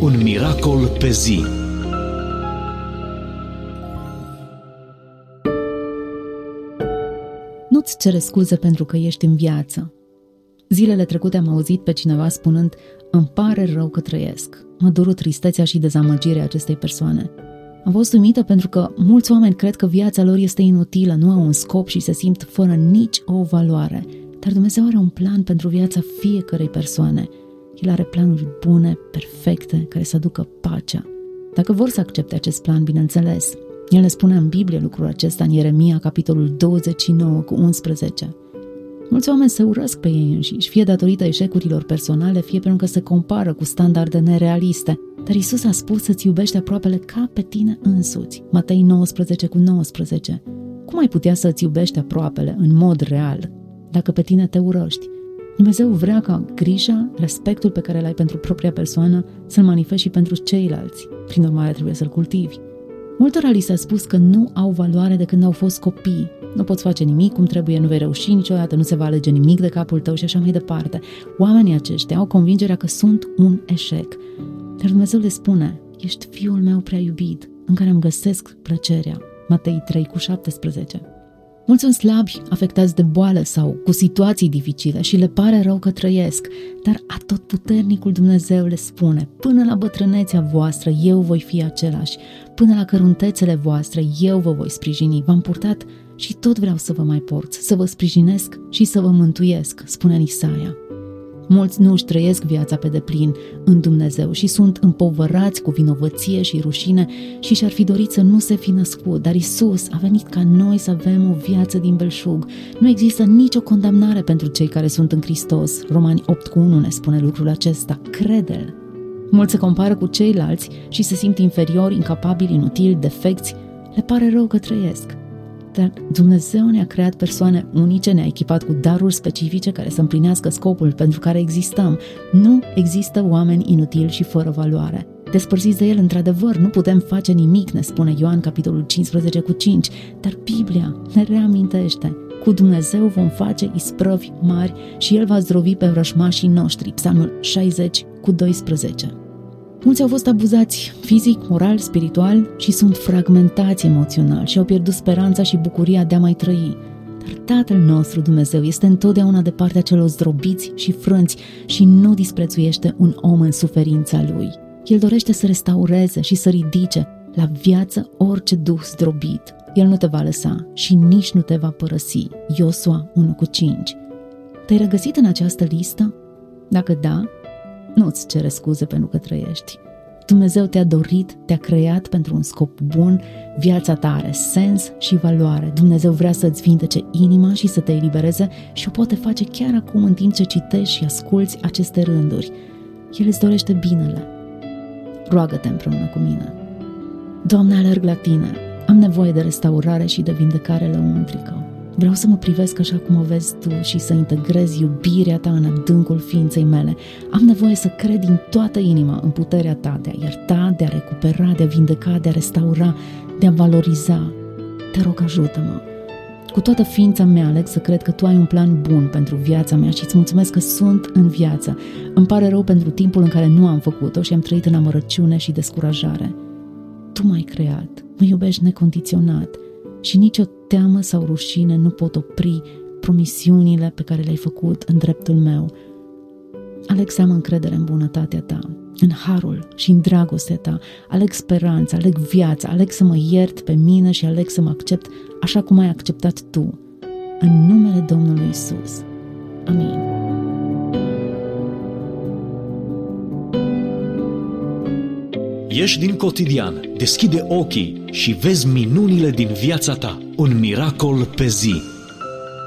Un miracol pe zi. Nu-ți cere scuze pentru că ești în viață. Zilele trecute am auzit pe cineva spunând: îmi pare rău că trăiesc. Mă doru tristețea și dezamăgirea acestei persoane. Am fost uimită pentru că mulți oameni cred că viața lor este inutilă, nu au un scop și se simt fără nici o valoare. Dar Dumnezeu are un plan pentru viața fiecărei persoane. El are planuri bune, perfecte, care să aducă pacea. Dacă vor să accepte acest plan, bineînțeles. El ne spune în Biblie lucrul acesta în Ieremia, capitolul 29, cu 11. Mulți oameni se urăsc pe ei înșiși, fie datorită eșecurilor personale, fie pentru că se compară cu standarde nerealiste. Dar Iisus a spus să-ți iubești aproapele ca pe tine însuți. Matei 19, cu 19. Cum ai putea să-ți iubești aproapele în mod real dacă pe tine te urăști? Dumnezeu vrea ca grija, respectul pe care îl ai pentru propria persoană să-l manifesti și pentru ceilalți. Prin urmare, trebuie să-l cultivi. Multora li s-a spus că nu au valoare de când au fost copii. Nu poți face nimic cum trebuie, nu vei reuși niciodată, nu se va alege nimic de capul tău și așa mai departe. Oamenii aceștia au convingerea că sunt un eșec. Dar Dumnezeu le spune: ești fiul meu prea iubit, în care îmi găsesc plăcerea. Matei 3, cu 17. Mulți sunt slabi, afectați de boală sau cu situații dificile și le pare rău că trăiesc, dar Atotputernicul Dumnezeu le spune: până la bătrânețea voastră eu voi fi același, până la căruntețele voastre eu vă voi sprijini. V-am purtat și tot vreau să vă mai port, să vă sprijinesc și să vă mântuiesc, spune în Isaia. Mulți nu își trăiesc viața pe deplin în Dumnezeu și sunt împovărați cu vinovăție și rușine și și-ar fi dorit să nu se fi născut, dar Iisus a venit ca noi să avem o viață din belșug. Nu există nicio condamnare pentru cei care sunt în Hristos. Romani 8, cu 1 ne spune lucrul acesta. Crede-l! Mulți se compară cu ceilalți și se simt inferiori, incapabili, inutili, defecți. Le pare rău că trăiesc. Dar Dumnezeu ne-a creat persoane unice, ne-a echipat cu daruri specifice care să împlinească scopul pentru care existăm. Nu există oameni inutili și fără valoare. Despărțiți de El, într-adevăr, nu putem face nimic, ne spune Ioan, capitolul 15, cu 5, dar Biblia ne reamintește: cu Dumnezeu vom face isprăvi mari și El va zdrobi pe vrăjmașii noștri. Psalmul 60, cu 12. Mulți au fost abuzați fizic, moral, spiritual și sunt fragmentați emoțional și au pierdut speranța și bucuria de a mai trăi. Dar Tatăl nostru Dumnezeu este întotdeauna de partea celor zdrobiți și frânți și nu disprețuiește un om în suferința lui. El dorește să restaureze și să ridice la viață orice duh zdrobit. El nu te va lăsa și nici nu te va părăsi. Iosua 1, cu 5. Te-ai regăsit în această listă? Dacă da, nu-ți cere scuze pentru că trăiești. Dumnezeu te-a dorit, te-a creat pentru un scop bun, viața ta are sens și valoare. Dumnezeu vrea să-ți vindece inima și să te elibereze și o poate face chiar acum în timp ce citești și asculți aceste rânduri. El îți dorește binele. Roagă-te împreună cu mine. Doamne, alerg la Tine. Am nevoie de restaurare și de vindecare lăuntrică. Vreau să mă privesc așa cum o vezi Tu și să integrez iubirea Ta în adâncul ființei mele. Am nevoie să cred din toată inima în puterea Ta de a ierta, de a recupera, de a vindeca, de a restaura, de a valoriza. Te rog, ajută-mă. Cu toată ființa mea aleg să cred că Tu ai un plan bun pentru viața mea și îți mulțumesc că sunt în viață. Îmi pare rău pentru timpul în care nu am făcut-o și am trăit în amărăciune și descurajare. Tu m-ai creat, mă iubești necondiționat și nicio teamă sau rușine nu pot opri promisiunile pe care le-ai făcut în dreptul meu. Aleg să am încredere în bunătatea Ta, în harul și în dragostea Ta. Aleg speranța, aleg viața, aleg să mă iert pe mine și aleg să mă accept așa cum ai acceptat Tu. În numele Domnului Iisus. Amin. Ieși din cotidian, deschide ochii și vezi minunile din viața ta. Un miracol pe zi.